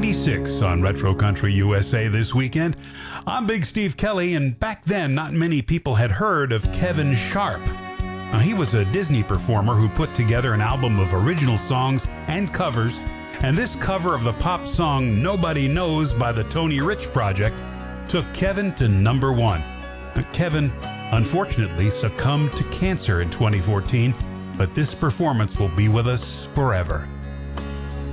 96 on Retro Country USA this weekend. I'm Big Steve Kelly, and back then not many people had heard of Kevin Sharp. Now, he was a Disney performer who put together an album of original songs and covers, and this cover of the pop song Nobody Knows by the Tony Rich Project took Kevin to number one. Kevin unfortunately succumbed to cancer in 2014, but this performance will be with us forever.